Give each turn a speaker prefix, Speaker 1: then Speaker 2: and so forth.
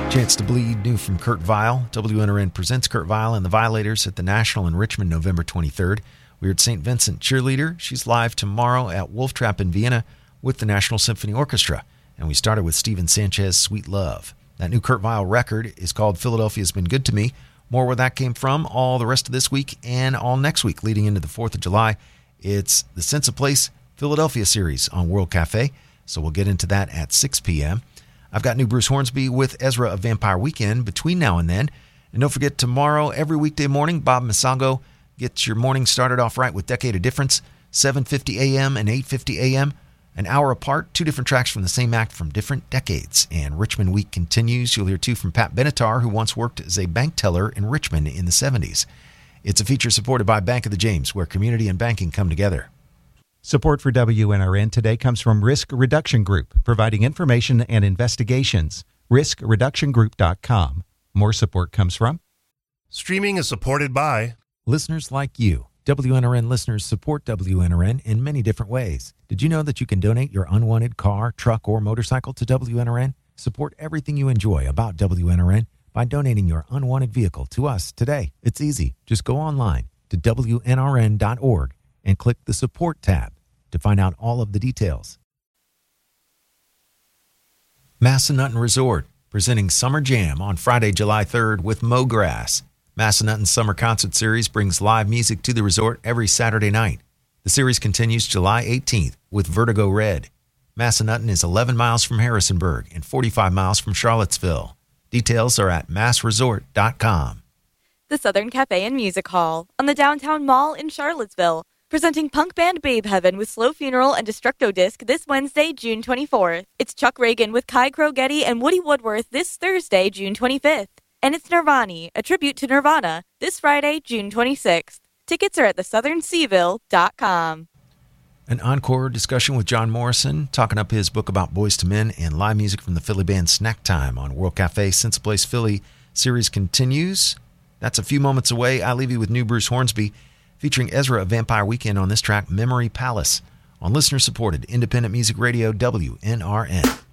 Speaker 1: Chance to Bleed, new from Kurt Vile. WNRN presents Kurt Vile and the Violators at the National in Richmond, November 23rd. We're at St. Vincent Cheerleader. She's live tomorrow at Wolf Trap in Vienna with the National Symphony Orchestra. And we started with Steven Sanchez, Sweet Love. That new Kurt Vile record is called Philadelphia's Been Good to Me. More where that came from all the rest of this week and all next week leading into the 4th of July. It's the Sense of Place Philadelphia series on World Cafe. So we'll get into that at 6 p.m. I've got new Bruce Hornsby with Ezra of Vampire Weekend between now and then. And don't forget, tomorrow, every weekday morning, Bob Masango gets your morning started off right with Decade of Difference, 7:50 a.m. and 8:50 a.m., an hour apart, two different tracks from the same act from different decades. And Richmond Week continues. You'll hear two from Pat Benatar, who once worked as a bank teller in Richmond in the 70s. It's a feature supported by Bank of the James, where community and banking come together.
Speaker 2: Support for WNRN today comes from Risk Reduction Group, providing information and investigations. RiskReductionGroup.com. More support comes from
Speaker 3: Streaming is supported by
Speaker 1: listeners like you. WNRN listeners support WNRN in many different ways. Did you know that you can donate your unwanted car, truck, or motorcycle to WNRN? Support everything you enjoy about WNRN by donating your unwanted vehicle to us today. It's easy. Just go online to WNRN.org and click the Support tab to find out all of the details. Massanutten Resort, presenting Summer Jam on Friday, July 3rd with Mo Grass. Massanutten's Summer Concert Series brings live music to the resort every Saturday night. The series continues July 18th with Vertigo Red. Massanutten is 11 miles from Harrisonburg and 45 miles from Charlottesville. Details are at massresort.com.
Speaker 4: The Southern Cafe and Music Hall on the Downtown Mall in Charlottesville, presenting punk band Babe Heaven with Slow Funeral and Destructo Disc this Wednesday, June 24th. It's Chuck Reagan with Kai Krogetti and Woody Woodworth this Thursday, June 25th. And it's Nirvani, a tribute to Nirvana, this Friday, June 26th. Tickets are at theSouthernSeaville.com.
Speaker 1: An encore discussion with John Morrison, talking up his book about Boyz II Men, and live music from the Philly band Snack Time on World Cafe. Sense of Place Philly series continues. That's a few moments away. I leave you with new Bruce Hornsby, featuring Ezra of Vampire Weekend on this track, Memory Palace, on listener-supported independent music radio WNRN.